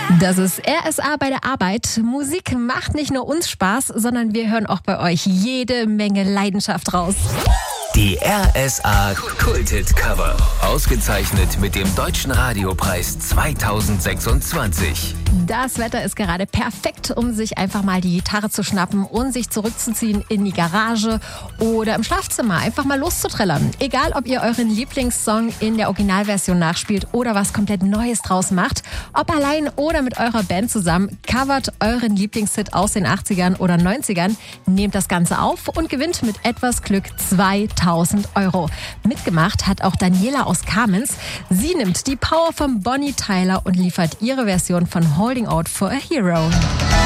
Das ist RSA bei der Arbeit. Musik macht nicht nur uns Spaß, sondern wir hören auch bei euch jede Menge Leidenschaft raus. Die RSA Kulthit Cover. Ausgezeichnet mit dem Deutschen Radiopreis 2026. Das Wetter ist gerade perfekt, um sich einfach mal die Gitarre zu schnappen und sich zurückzuziehen in die Garage oder im Schlafzimmer. Einfach mal loszuträllern. Egal, ob ihr euren Lieblingssong in der Originalversion nachspielt oder was komplett Neues draus macht. Ob allein oder mit eurer Band zusammen, covert euren Lieblingshit aus den 80ern oder 90ern. Nehmt das Ganze auf und gewinnt mit etwas Glück 2.000 €. Mitgemacht hat auch Daniela aus Kamenz. Sie nimmt die Power von Bonnie Tyler und liefert ihre Version von Holding Out for a Hero.